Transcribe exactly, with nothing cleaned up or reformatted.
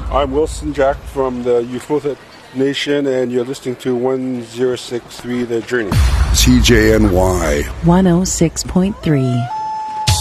I'm Wilson Jack from the Euphothit Nation, and you're listening to one oh six point three The Journey. C J N Y one oh six point three.